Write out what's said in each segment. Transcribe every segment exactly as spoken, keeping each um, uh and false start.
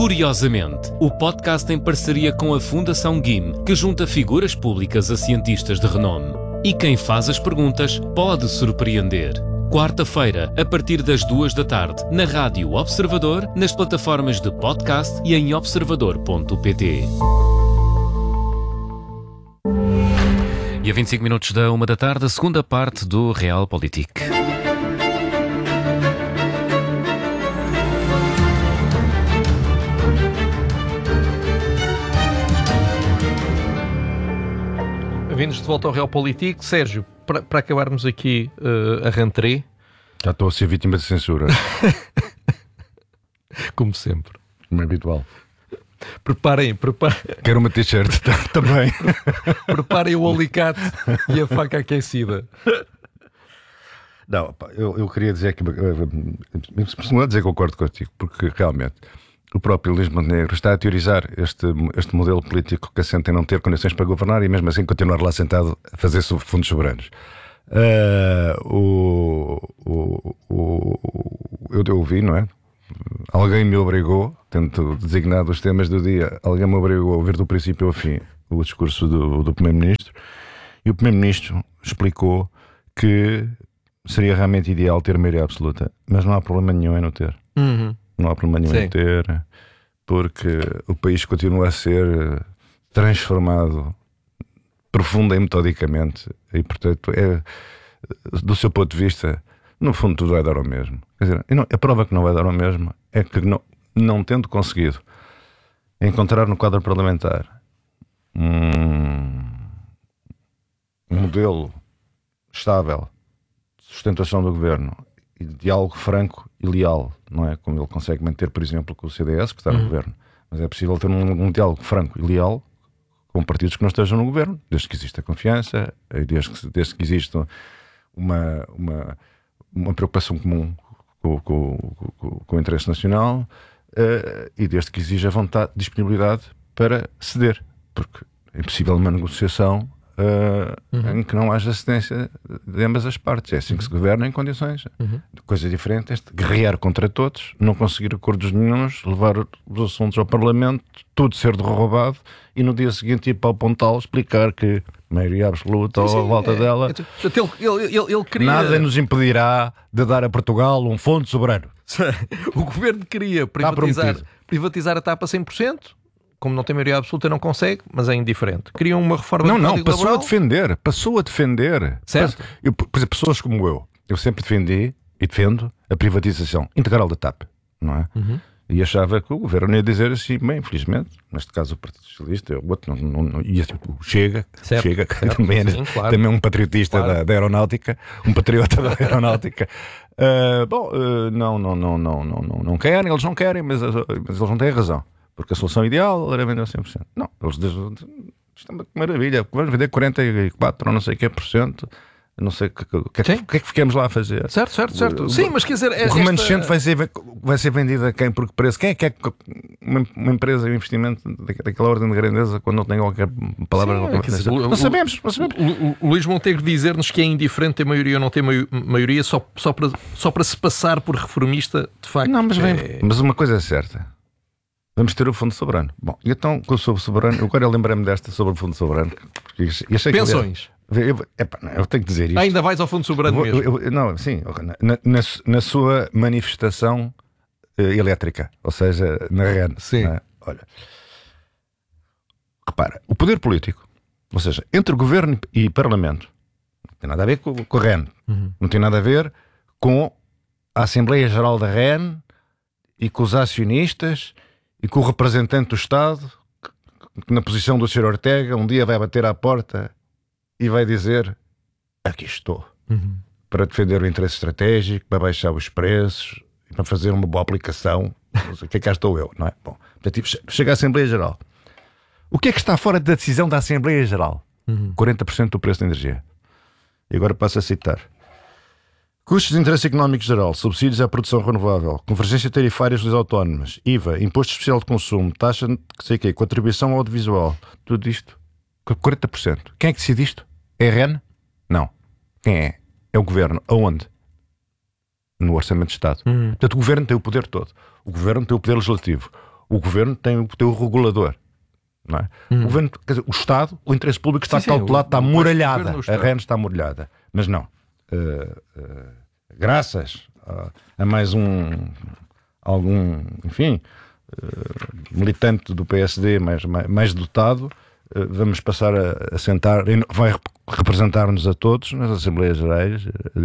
Curiosamente, o podcast em parceria com a Fundação G I M, que junta figuras públicas a cientistas de renome. E quem faz as perguntas pode surpreender. Quarta-feira, a partir das duas da tarde, na Rádio Observador, nas plataformas de podcast e em observador ponto pt. E a vinte e cinco minutos da uma da tarde, a segunda parte do Realpolitik. Bem-vindos de volta ao Realpolitik. Sérgio, para, para acabarmos aqui uh, a rentrée. Já estou a ser vítima de censura. Como sempre. Como é habitual. Preparem, preparem. Quero uma t-shirt também. Preparem o alicate e a faca aquecida. Não, pá, eu, eu queria dizer que não dizer que concordo contigo, porque realmente o próprio Luís Montenegro está a teorizar este, este modelo político que assenta em não ter condições para governar e mesmo assim continuar lá sentado a fazer fundos soberanos. Uh, o, o, o, eu, eu ouvi, não é? Alguém me obrigou, tendo designado os temas do dia, alguém me obrigou a ouvir do princípio ao fim o discurso do, do Primeiro-Ministro, e o Primeiro-Ministro explicou que seria realmente ideal ter maioria absoluta, mas não há problema nenhum em não ter. Uhum. Não há problema nenhum Sim. em ter, porque o país continua a ser transformado profunda e metodicamente, e portanto, é, do seu ponto de vista, no fundo tudo vai dar ao mesmo. Quer dizer, não, a prova que não vai dar ao mesmo é que não, não tendo conseguido encontrar no quadro parlamentar um, um modelo estável de sustentação do governo e de diálogo franco e leal, não é? Como ele consegue manter, por exemplo, com o C D S, que está no uhum. governo. Mas é possível ter um, um diálogo franco e leal com partidos que não estejam no governo, desde que exista confiança, desde que, desde que exista uma, uma, uma preocupação comum com, com, com, com o interesse nacional uh, e desde que exija vontade, disponibilidade para ceder, porque é impossível uma negociação Uh, uhum. em que não haja assistência de ambas as partes. É assim que se governa em condições. Uhum. Coisa diferente é guerrear contra todos, não conseguir acordos nenhuns, levar os assuntos ao Parlamento, tudo ser derrubado e no dia seguinte ir para o Pontal explicar que maioria absoluta ou a volta é, dela é, ele, ele, ele, ele queria... nada nos impedirá de dar a Portugal um fundo soberano. O governo queria privatizar, privatizar a TAP a cem por cento. Como não tem maioria absoluta, não consegue, mas é indiferente. Queriam uma reforma Não, do não, Código passou Laboral. a defender. Passou a defender. Certo. Eu, por exemplo, pessoas como eu, eu sempre defendi e defendo a privatização integral da TAP, não é? Uhum. E achava que o governo ia dizer assim, bem, infelizmente, neste caso o Partido Socialista, o outro, não, não, não ia, tipo, chega, certo, chega, certo, também, sim, claro. também um patriotista Claro. da, da aeronáutica, um patriota da aeronáutica. Uh, bom, uh, não, não, não, não, não, não, não querem, eles não querem, mas, mas eles não têm razão. Porque a solução ideal era vender cem por cento. Não, eles dizem, isto é uma maravilha, vamos vender quarenta e quatro ou não sei o que por cento, não sei o que, que, que, que é que ficamos lá a fazer. Certo, certo, certo. O, Sim, mas quer dizer... O esta... remanescente vai ser, vai ser vendido a quem? Por que preço? Quem é que é uma, uma empresa, um investimento daquela ordem de grandeza quando não tem qualquer palavra? Sim, não, dizer, não, o, não sabemos, não sabemos. O, o, o Luís Montenegro dizer-nos que é indiferente ter maioria ou não ter maioria só, só, para, só para se passar por reformista, de facto. Não, mas, é... vem, mas uma coisa é certa. Vamos ter o Fundo Soberano. Bom, e então, com o Fundo Soberano, eu agora lembrei-me desta sobre o Fundo Soberano. Porque achei que Pensões. Eu, eu, epa, não, eu tenho que dizer isto. Ainda vais ao Fundo Soberano eu, mesmo? eu, eu, não, sim, na, na, na sua manifestação uh, elétrica, ou seja, na R E N. Sim. É? Olha, repara, o poder político, ou seja, entre o Governo e Parlamento, não tem nada a ver com, com a R E N. Uhum. Não tem nada a ver com a Assembleia Geral da R E N e com os acionistas e com o representante do Estado, que na posição do senhor Ortega um dia vai bater à porta e vai dizer: aqui estou, uhum. para defender o interesse estratégico, para baixar os preços, para fazer uma boa aplicação. O que é que cá estou eu, não é? Bom, portanto, chega à Assembleia Geral. O que é que está fora da decisão da Assembleia Geral? Uhum. quarenta por cento do preço da energia. E agora passo a citar: custos de interesse económico geral, subsídios à produção renovável, convergência tarifária dos autónomos, I V A, imposto especial de consumo, taxa de sei quê, contribuição audiovisual, tudo isto, quarenta por cento. Quem é que decide isto? É a R E N? Não. Quem é? É o Governo. Aonde? No Orçamento de Estado. Uhum. Portanto, o Governo tem o poder todo. O Governo tem o poder legislativo. O governo tem, tem o regulador. Não é? Hum. O governo, quer dizer, o Estado, o interesse público está sim, cautelado, sim, está amoralhada. A REN está amoralhada. Mas não. Uh, uh, graças a, a mais um algum, enfim, uh, militante do P S D mais, mais, mais dotado, uh, vamos passar a, a sentar, vai representar-nos a todos nas Assembleias Gerais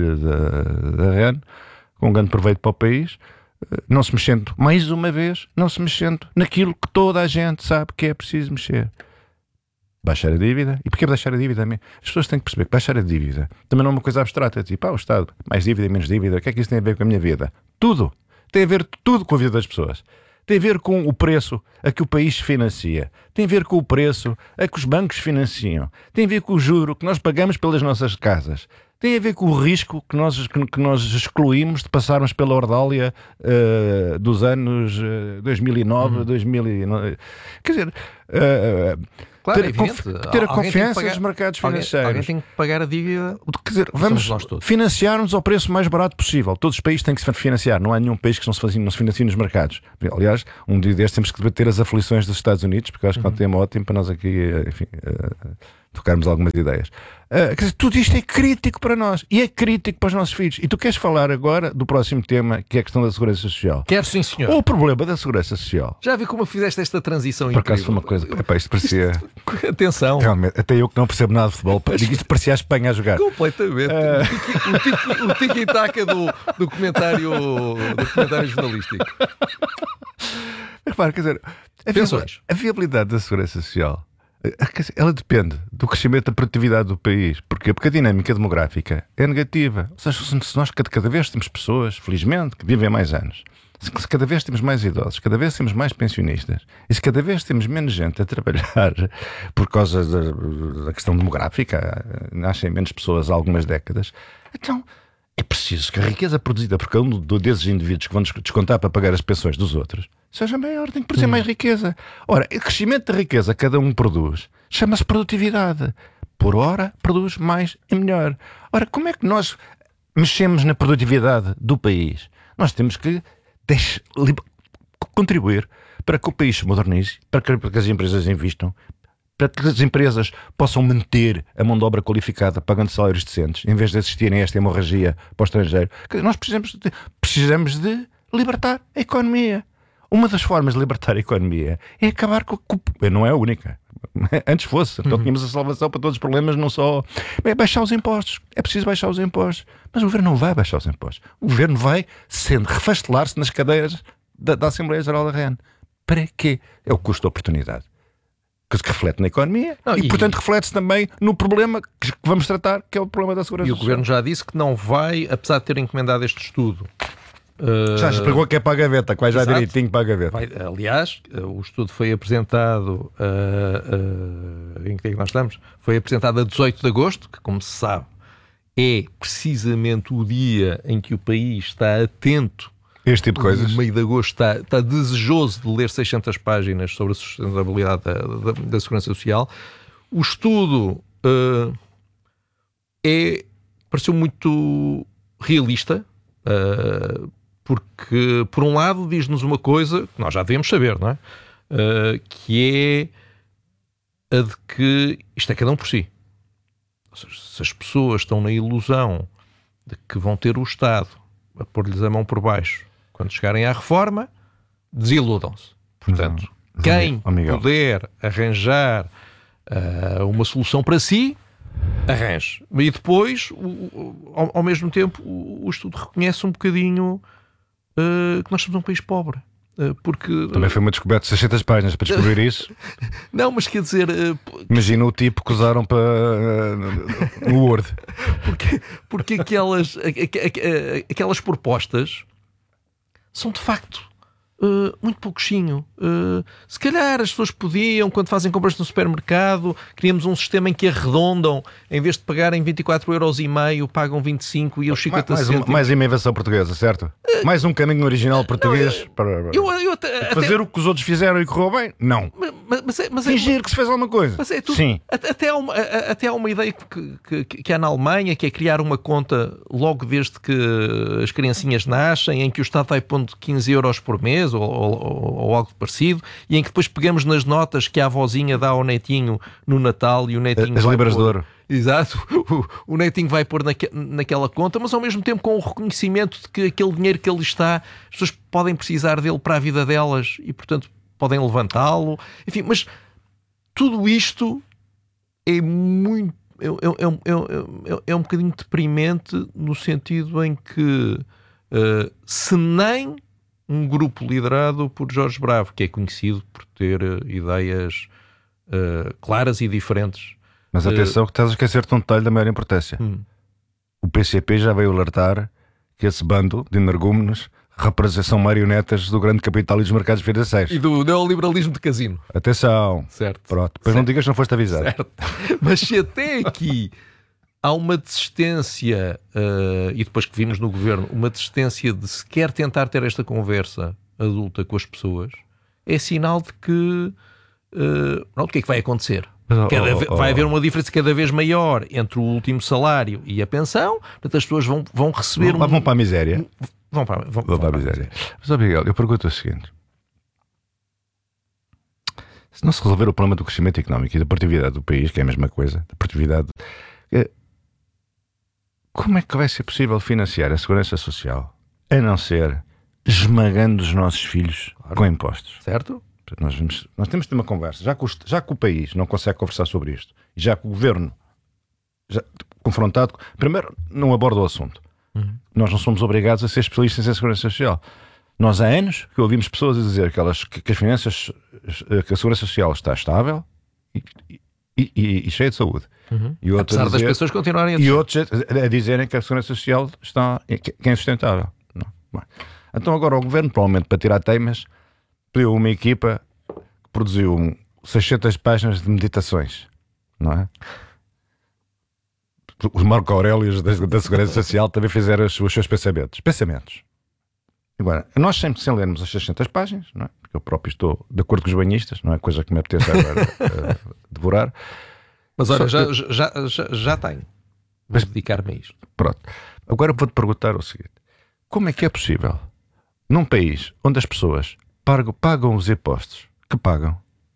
da, da REN, com um grande proveito para o país. Não se mexendo, mais uma vez, não se mexendo naquilo que toda a gente sabe que é preciso mexer. Baixar a dívida. E porquê baixar a dívida? As pessoas têm que perceber que baixar a dívida também não é uma coisa abstrata, tipo, ah, o Estado, mais dívida, menos dívida, o que é que isso tem a ver com a minha vida? Tudo. Tem a ver tudo com a vida das pessoas. Tem a ver com o preço a que o país financia. Tem a ver com o preço a que os bancos financiam. Tem a ver com o juro que nós pagamos pelas nossas casas. Tem a ver com o risco que nós, que nós excluímos de passarmos pela ordália uh, dos anos uh, dois mil e nove, uhum. dois mil e nove. Quer dizer, uh, claro, ter, é conf, ter a confiança pagar, dos mercados financeiros. Alguém, alguém tem que pagar a dívida. Quer dizer, vamos financiar-nos ao preço mais barato possível. Todos os países têm que se financiar. Não há nenhum país que não se, fazia, não se financie nos mercados. Aliás, um dia destes temos que debater as aflições dos Estados Unidos, porque eu acho que é um tema ótimo para nós aqui, enfim, uh, tocarmos algumas ideias. Uh, quer dizer, tudo isto é crítico para nós e é crítico para os nossos filhos. E tu queres falar agora do próximo tema, que é a questão da segurança social? Quero, sim, senhor. Ou o problema da segurança social. Já vi como fizeste esta transição por incrível. Por acaso foi uma coisa... Epá, isto parecia... Atenção. Realmente, até eu que não percebo nada de futebol, isto parecia a Espanha a jogar. Completamente. Uh... O tiki-taka do, do, comentário, do comentário jornalístico. Repara, quer dizer, a viabilidade, a viabilidade da segurança social, ela depende do crescimento da produtividade do país. Porquê? Porque a dinâmica demográfica é negativa. Ou seja, se nós cada vez temos pessoas, felizmente, que vivem mais anos, se cada vez temos mais idosos, cada vez temos mais pensionistas, e se cada vez temos menos gente a trabalhar por causa da, da questão demográfica, nascem menos pessoas há algumas décadas, então é preciso que a riqueza produzida por cada um desses indivíduos que vão descontar para pagar as pensões dos outros seja maior, tem que produzir hum. mais riqueza. Ora, o crescimento da riqueza que cada um produz chama-se produtividade. Por hora, produz mais e melhor. Ora, como é que nós mexemos na produtividade do país? Nós temos que deixe, li, contribuir para que o país se modernize, para que, para que as empresas investam, para que as empresas possam manter a mão de obra qualificada pagando salários decentes, em vez de assistirem a esta hemorragia para o estrangeiro. Nós precisamos de, precisamos de libertar a economia. Uma das formas de libertar a economia é acabar com a... Não é a única. Antes fosse. Então uhum. tínhamos a salvação para todos os problemas, não só... É baixar os impostos. É preciso baixar os impostos. Mas o governo não vai baixar os impostos. O governo vai sendo refastelar-se nas cadeiras da, da Assembleia Geral da REN. Para quê? É o custo de oportunidade. Que se reflete na economia não, e, e, portanto, reflete-se também no problema que vamos tratar, que é o problema da segurança social. E o social. governo já disse que não vai, apesar de ter encomendado este estudo... Uh, já se pregou que é para a gaveta, que vai já direitinho para a gaveta. Vai, aliás, o estudo foi apresentado uh, uh, em que é que nós estamos? Foi apresentado a dezoito de agosto, que, como se sabe, é precisamente o dia em que o país está atento. Este tipo de coisas. No meio de agosto está, está desejoso de ler seiscentas páginas sobre a sustentabilidade da, da, da segurança social. O estudo uh, é, pareceu muito realista. Uh, Porque, por um lado, diz-nos uma coisa que nós já devemos saber, não é? Uh, que é a de que isto é cada um por si. Ou seja, se as pessoas estão na ilusão de que vão ter o Estado a pôr-lhes a mão por baixo quando chegarem à reforma, desiludam-se. Portanto, não, quem oh, puder arranjar uh, uma solução para si, arranje. E depois, o, o, ao, ao mesmo tempo, o, o estudo reconhece um bocadinho uh, que nós somos um país pobre. Uh, porque, Também foi uma descoberta de seiscentas páginas para descobrir isso. Não, mas quer dizer... Uh, Imagina o tipo que usaram para uh, no Word. Porque, porque aquelas, aquelas propostas são de facto... Uh, muito pouquinho. Uh, se calhar as pessoas podiam, quando fazem compras no supermercado, criamos um sistema em que arredondam, em vez de pagarem vinte e quatro euros e meio, pagam vinte e cinco e eu chico até mais, mais, mais uma invenção portuguesa, certo? Uh, mais um caminho original português não, para, eu, eu até, fazer até, o que os outros fizeram e correu bem? Não. Mas, mas, mas é, mas é, fingir que se fez alguma coisa. Mas é tudo, Sim. Até há uma, até há uma ideia que, que, que há na Alemanha, que é criar uma conta logo desde que as criancinhas nascem, em que o Estado vai pondo quinze euros por mês ou, ou, ou algo parecido, e em que depois pegamos nas notas que a avózinha dá ao netinho no Natal e o netinho As vai libras pôr, de ouro. Exato, o, o netinho vai pôr naque, naquela conta, mas ao mesmo tempo com o reconhecimento de que aquele dinheiro que ali está, as pessoas podem precisar dele para a vida delas e, portanto, podem levantá-lo. Enfim, mas tudo isto é muito é, é, é, é, é um bocadinho deprimente no sentido em que uh, se nem um grupo liderado por Jorge Bravo, que é conhecido por ter uh, ideias uh, claras e diferentes. Mas atenção que estás a esquecer-te um detalhe da maior importância. Hum. O P C P já veio alertar que esse bando de energúmenos representação marionetas do grande capital e dos mercados financeiros. E do neoliberalismo de casino. Atenção. Certo. Pronto. Depois certo. não digas que não foste avisado. Certo. Mas se até aqui há uma desistência, uh, e depois que vimos no governo, uma desistência de sequer tentar ter esta conversa adulta com as pessoas, é sinal de que uh, não, o que é que vai acontecer? Cada, oh, oh, vai haver uma diferença cada vez maior entre o último salário e a pensão. Portanto, as pessoas vão, vão receber... Vão, um, vão para a miséria. Vão para, vão, vão vão para a miséria. Mas, ó Miguel, eu pergunto o seguinte. Se não se resolver o problema do crescimento económico e da produtividade do país, que é a mesma coisa, da produtividade, como é que vai ser possível financiar a segurança social a não ser esmagando os nossos filhos, claro, com impostos? Certo? Nós, vamos, nós temos de ter uma conversa, já que, o, já que o país não consegue conversar sobre isto, e já que o governo, já, confrontado, primeiro não aborda o assunto. Uhum. Nós não somos obrigados a ser especialistas em segurança social. Nós há anos que ouvimos pessoas a dizer que, elas, que, que as finanças, que a segurança social está estável e, e, e, e cheia de saúde. Uhum. E apesar dizer, das pessoas continuarem a dizer. E outros a, a dizerem que a segurança social está, que, que é insustentável. Não. Bom, então agora o governo, provavelmente para tirar teimas, pediu uma equipa que produziu seiscentas páginas de meditações, não é? Os Marco Aurélios da, da Segurança Social também fizeram os, os seus pensamentos. Pensamentos. Agora, nós sempre sem lermos as seiscentas páginas, não é? Porque eu próprio estou de acordo com os banhistas, não é coisa que me apetece agora uh, devorar. Mas olha, já, que... já, já, já tenho. Vou dedicar-me a isto. Pronto. Agora vou-te perguntar o seguinte. Como é que é possível, num país onde as pessoas pagam, pagam os impostos que pagam,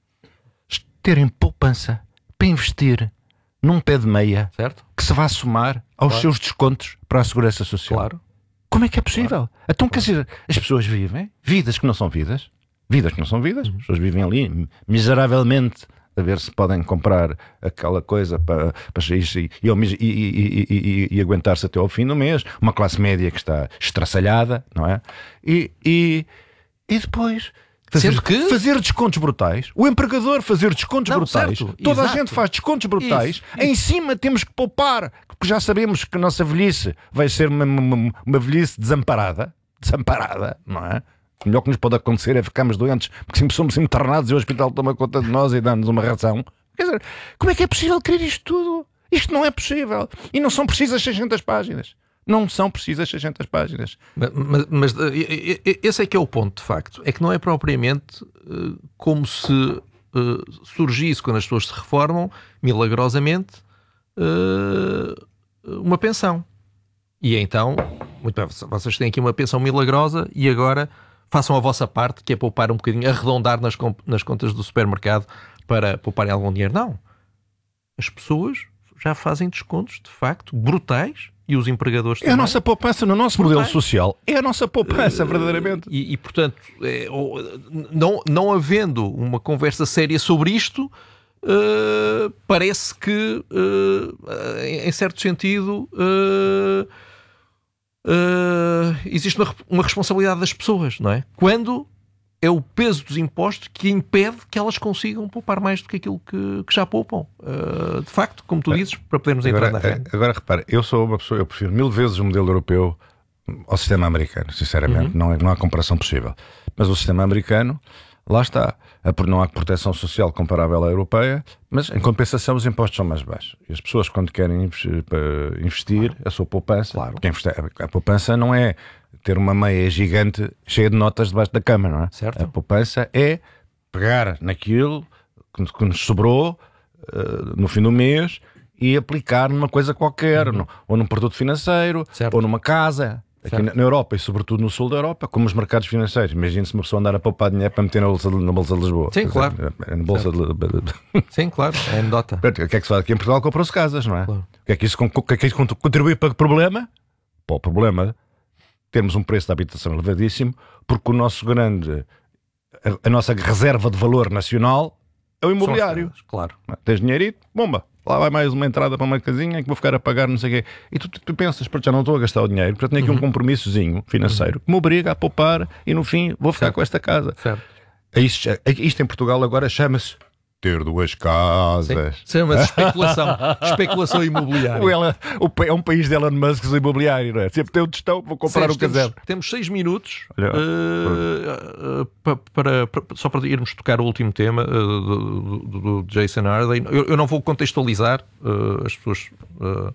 terem poupança para investir num pé de meia, certo, que se vá somar aos claro. seus descontos para a segurança social? Claro. Como é que é possível? Claro. Então, claro. quer dizer, as pessoas vivem vidas que não são vidas, vidas que não são vidas, as pessoas vivem ali miseravelmente a ver se podem comprar aquela coisa para, para e, e, e, e, e aguentar-se até ao fim do mês, uma classe média que está estraçalhada, não é? E, e, e depois fazer, que... fazer descontos brutais, o empregador fazer descontos não, brutais, certo. Toda Exato. A gente faz descontos brutais, isso, isso. Em cima temos que poupar, porque já sabemos que a nossa velhice vai ser uma, uma, uma velhice desamparada, desamparada, não é? O melhor que nos pode acontecer é ficarmos doentes, porque sempre somos internados e o hospital toma conta de nós e dá-nos uma ração. Quer dizer, como é que é possível querer isto tudo? Isto não é possível. E não são precisas seiscentas páginas. Não são precisas seiscentas páginas. Mas, mas, mas esse é que é o ponto, de facto. É que não é propriamente uh, como se uh, surgisse, quando as pessoas se reformam, milagrosamente, uh, uma pensão. E então, muito bem, vocês têm aqui uma pensão milagrosa e agora façam a vossa parte, que é poupar um bocadinho, arredondar nas, nas contas do supermercado para pouparem algum dinheiro. Não. As pessoas já fazem descontos, de facto, brutais, e os empregadores também. É a nossa poupança no nosso brutais. Modelo social. É a nossa poupança, uh, verdadeiramente. E, e portanto, é, não, não havendo uma conversa séria sobre isto, uh, parece que, uh, em, em certo sentido... Uh, Uh, existe uma, uma responsabilidade das pessoas, não é? Quando é o peso dos impostos que impede que elas consigam poupar mais do que aquilo que, que já poupam. Uh, de facto, como tu dizes, para podermos agora, entrar na renda. Agora repara, eu sou uma pessoa, eu prefiro mil vezes o modelo europeu ao sistema americano, sinceramente, uhum. não, é, não há comparação possível. Mas o sistema americano, lá está, não há proteção social comparável à europeia, mas em compensação os impostos são mais baixos. E as pessoas, quando querem investir claro. A sua poupança, claro. Porque a poupança não é ter uma meia gigante cheia de notas debaixo da cama, não é? Certo. A poupança é pegar naquilo, que, que nos sobrou uh, no fim do mês e aplicar numa coisa qualquer, uhum. no, ou num produto financeiro, certo. Ou numa casa. Aqui na, na Europa e sobretudo no sul da Europa, como os mercados financeiros. Imagina-se uma pessoa andar a poupar dinheiro para meter na Bolsa de, na bolsa de Lisboa. Sim, claro. Na bolsa de... Sim, claro. É anedota. O que é que se faz? Aqui em Portugal comprou-se casas, não é? Claro. O que é que isso, o que é que isso contribui para o problema? Para o problema, termos um preço da habitação elevadíssimo, porque o nosso grande, a, a nossa reserva de valor nacional é o imobiliário. Casas, claro. Tens dinheirito, bomba. Lá vai mais uma entrada para uma casinha que vou ficar a pagar não sei o quê. E tu, tu, tu pensas, já não estou a gastar o dinheiro, portanto tenho aqui uhum. um compromissozinho financeiro uhum. que me obriga a poupar e no fim vou ficar certo. Com esta casa. Certo. Isto, isto em Portugal agora chama-se ter duas casas. Chama-se especulação. Especulação imobiliária. Ela, o, é um país de Elon Musk imobiliário, não é? Sempre tem um tostão, vou comprar um caseiro. Temos, temos seis minutos Olha, uh, uh, para, para, para, só para irmos tocar o último tema uh, do, do, do Jason Hardey. Eu, eu não vou contextualizar, uh, as pessoas uh,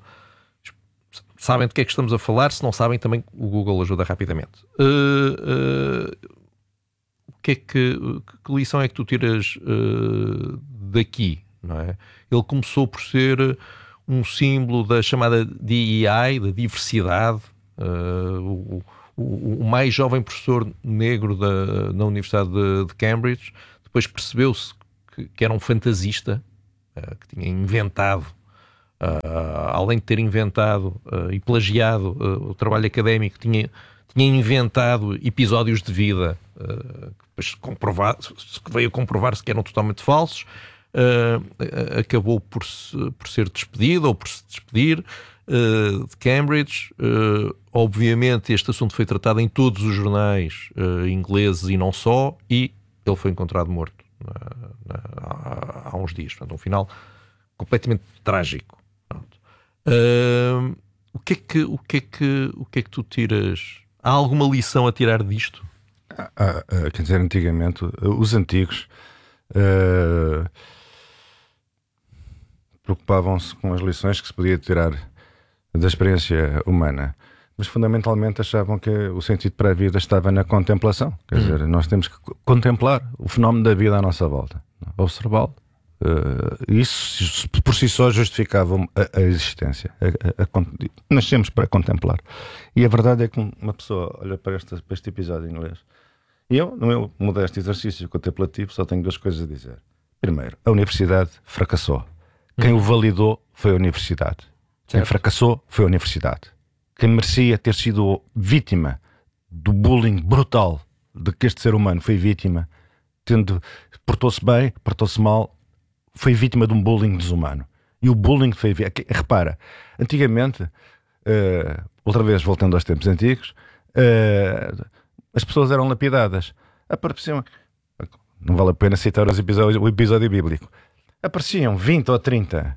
sabem de que é que estamos a falar, se não sabem também o Google ajuda rapidamente. Uh, uh, Que, é que, que lição é que tu tiras uh, daqui? Não é? Ele começou por ser um símbolo da chamada D E I, da diversidade, uh, o, o, o mais jovem professor negro da, na Universidade de, de Cambridge. Depois percebeu-se que, que era um fantasista, uh, que tinha inventado, uh, além de ter inventado uh, e plagiado uh, o trabalho académico, tinha, tinha inventado episódios de vida uh, que depois comprovar, veio a comprovar-se que eram totalmente falsos. Uh, acabou por, se, por ser despedido ou por se despedir uh, de Cambridge. Uh, obviamente este assunto foi tratado em todos os jornais uh, ingleses e não só, e ele foi encontrado morto uh, uh, há uns dias. Portanto, um final completamente trágico. Uh, o que é que, o que é que, o que é que tu tiras? Há alguma lição a tirar disto? Ah, ah, quer dizer, antigamente, os antigos uh, preocupavam-se com as lições que se podia tirar da experiência humana, mas fundamentalmente achavam que o sentido para a vida estava na contemplação. Quer uhum. dizer, nós temos que contemplar o fenómeno da vida à nossa volta, observá-lo. Uh, isso por si só justificava a, a existência. A, a, a, nascemos para contemplar. E a verdade é que uma pessoa olha para este, para este episódio em inglês, e eu, no meu modesto exercício contemplativo, só tenho duas coisas a dizer. Primeiro, a universidade fracassou. Quem hum. o validou foi a universidade. Certo. Quem fracassou foi a universidade. Quem merecia ter sido vítima do bullying brutal de que este ser humano foi vítima, tendo portou-se bem, portou-se mal, foi vítima de um bullying desumano. E o bullying foi... Repara, antigamente, uh, outra vez voltando aos tempos antigos, uh, as pessoas eram lapidadas. Apareciam... Não vale a pena citar os episódios, o episódio bíblico. Apareciam vinte ou trinta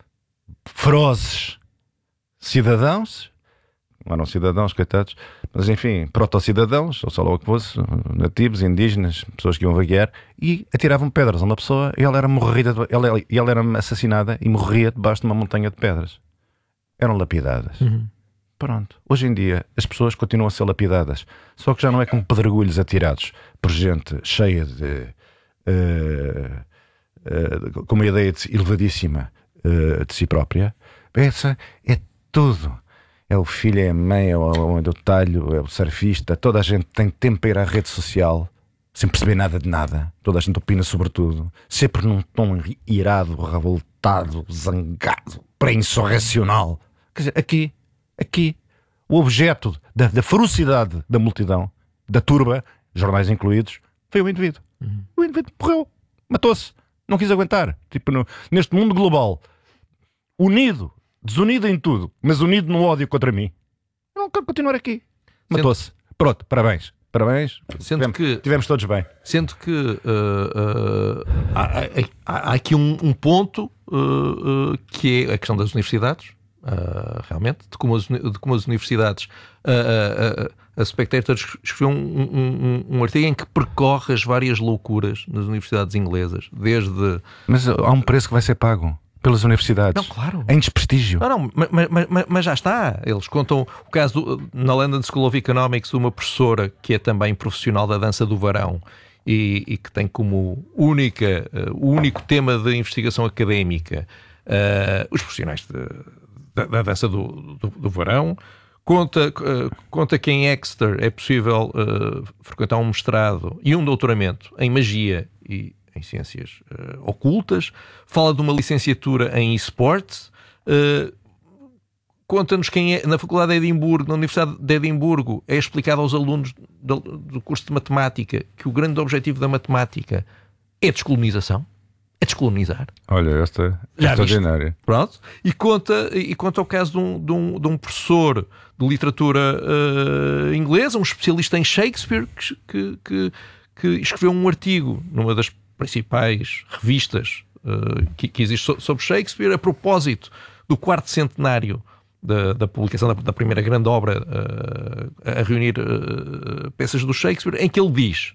ferozes cidadãos, não eram cidadãos, coitados, mas enfim, proto-cidadãos, ou sei lá o que fosse, nativos, indígenas, pessoas que iam vaguear, e atiravam pedras a uma pessoa e ela era morrida, ela, ela era assassinada e morria debaixo de uma montanha de pedras. Eram lapidadas. Uhum. Pronto. Hoje em dia as pessoas continuam a ser lapidadas, só que já não é com pedregulhos atirados por gente cheia de uh, uh, com uma ideia de, elevadíssima uh, de si própria. Essa é tudo. É o filho, é a mãe, é o, é o talho, é o surfista. Toda a gente tem tempo para ir à rede social sem perceber nada de nada. Toda a gente opina sobre tudo, sempre num tom irado, revoltado, zangado, pré-insurrecional. Quer dizer, aqui, aqui, o objeto da, da ferocidade da multidão, da turba, jornais incluídos, foi o indivíduo. Uhum. O indivíduo morreu, matou-se, não quis aguentar. Tipo, no, neste mundo global, unido, desunido em tudo, mas unido no ódio contra mim. Eu não quero continuar aqui. Matou-se. Sendo... Pronto, parabéns. Parabéns. Sendo tivemos, que, tivemos todos bem. Sendo que uh, uh, há, há, há aqui um, um ponto uh, uh, que é a questão das universidades, uh, realmente, de como as, de como as universidades... Uh, uh, uh, a Spectator escreveu um, um, um, um artigo em que percorre as várias loucuras nas universidades inglesas, desde... Mas há um preço que vai ser pago pelas universidades. Não, claro. Em desprestígio. Não, não, mas, mas, mas já está. Eles contam o caso do, na London School of Economics de uma professora que é também profissional da dança do varão e, e que tem como única, uh, o único tema de investigação académica uh, os profissionais de, da, da dança do, do, do verão. Conta, uh, conta que em Exeter é possível uh, frequentar um mestrado e um doutoramento em magia e em ciências uh, ocultas. Fala de uma licenciatura em esportes. Uh, Conta-nos quem é, na Faculdade de Edimburgo, na Universidade de Edimburgo, é explicado aos alunos do, do curso de matemática que o grande objetivo da matemática é descolonização, é descolonizar. Olha, esta é extraordinária. Pronto. E conta, e conta o caso de um, de um, de um professor de literatura uh, inglesa, um especialista em Shakespeare, que, que, que escreveu um artigo numa das principais revistas uh, que, que existe sobre Shakespeare, a propósito do quarto centenário Da, da publicação da, da primeira grande obra uh, a reunir uh, peças do Shakespeare, em que ele diz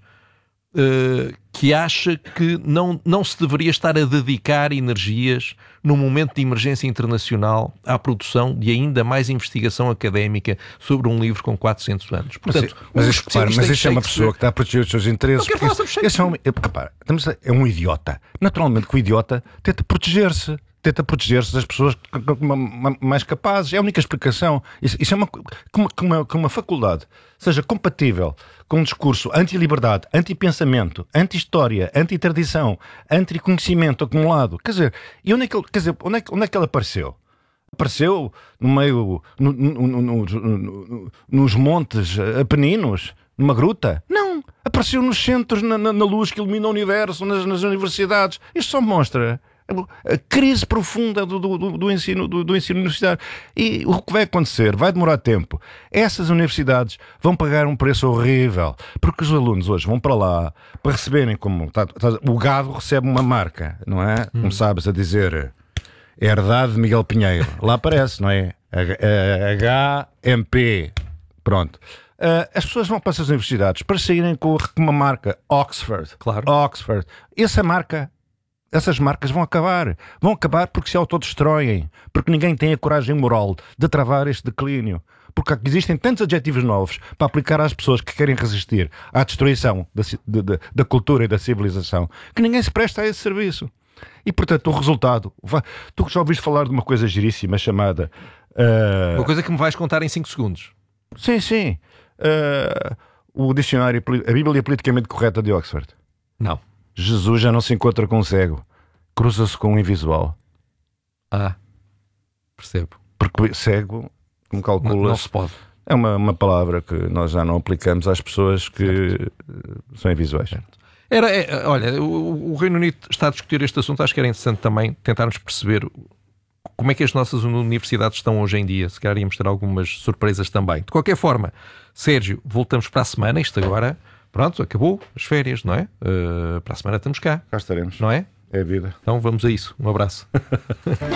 uh, que acha que não, não se deveria estar a dedicar energias num momento de emergência internacional à produção de ainda mais investigação académica sobre um livro com quatrocentos anos. Portanto, mas, um mas, repara, mas isso é uma pessoa que está a proteger os seus interesses. Não quero falar sobre esse é, um, repara, é um idiota. Naturalmente que o idiota tenta proteger-se. Tenta proteger-se das pessoas mais capazes. É a única explicação. Isso, isso é uma, que, uma, que uma faculdade seja compatível com um discurso anti-liberdade, anti-pensamento, anti-história, anti-tradição, anti-conhecimento acumulado. Quer dizer, e onde é que ele, quer dizer, onde é que, onde é que ele apareceu? Apareceu no meio, no, no, no, no, nos montes apeninos, numa gruta? Não! Apareceu nos centros, na, na, na luz que ilumina o universo, nas, nas universidades. Isto só mostra a crise profunda do, do, do, ensino, do, do ensino universitário. E o que vai acontecer? Vai demorar tempo. Essas universidades vão pagar um preço horrível, porque os alunos hoje vão para lá para receberem como... Tá, tá, o gado recebe uma marca, não é? Hum. Como sabes a dizer, é herdade de Miguel Pinheiro. Lá aparece, não é? H M P. Pronto. Uh, as pessoas vão para essas universidades para saírem com uma marca Oxford. Claro. Oxford. Essa marca... Essas marcas vão acabar. Vão acabar porque se autodestroem. Porque ninguém tem a coragem moral de travar este declínio. Porque existem tantos adjetivos novos para aplicar às pessoas que querem resistir à destruição da, de, da cultura e da civilização, que ninguém se presta a esse serviço. E, portanto, o resultado... Vai... Tu já ouviste falar de uma coisa giríssima chamada... Uh... Uma coisa que me vais contar em cinco segundos. Sim, sim. Uh... O dicionário... A Bíblia Politicamente Correta de Oxford. Não. Jesus já não se encontra com um cego, cruza-se com um invisual. Ah, percebo. Porque cego, como calculas, não, não se pode. É uma, uma palavra que nós já não aplicamos às pessoas que certo. São invisuais. Certo. Era, é, olha, o, o Reino Unido está a discutir este assunto. Acho que era interessante também tentarmos perceber como é que as nossas universidades estão hoje em dia. Se calhar íamos ter algumas surpresas também. De qualquer forma, Sérgio, voltamos para a semana. Isto agora... Pronto, acabou as férias, não é? Uh, para a semana estamos cá. Cá estaremos. Não é? É a vida. Então vamos a isso. Um abraço.